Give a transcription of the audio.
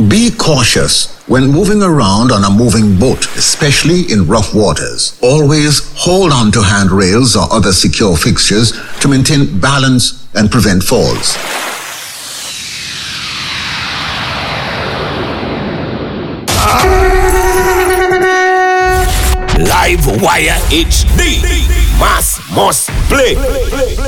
Be cautious when moving around on a moving boat, especially in rough waters. Always hold on to handrails or other secure fixtures to maintain balance and prevent falls. Live Wire HD. Mass must play.